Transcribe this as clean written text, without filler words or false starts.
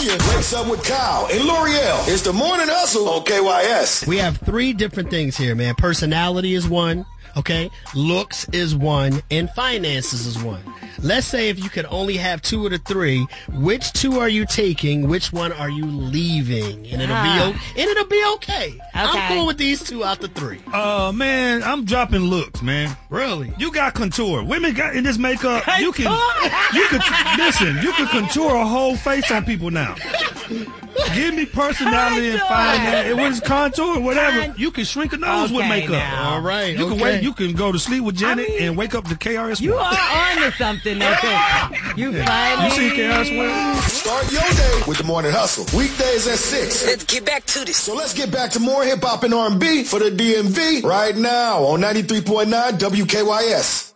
Jr. wakes up with Kyle and L'Oreal. It's the Morning Hustle on KYS. We have three different things here, man. Personality is one, okay? Looks is one, and finances is one. Let's say if you could only have two of the three, which two are you taking? Which one are you leaving? And it'll be okay. I'm cool with these two out the three. Man, I'm dropping looks, man. Really? You got contour. Women got in this makeup. You can contour a whole face on people now. Give me personality and finance. It was contour, whatever. You can shrink a nose with makeup. Now. All right. You can wait. You can go to sleep with Janet and wake up to KRS-One. You are on to something, though. You finally. You see KRS-One? Start your day with the Morning Hustle. Weekdays at 6. Let's get back to this. So let's get back to more hip hop and R&B for the DMV right now on 93.9 WKYS.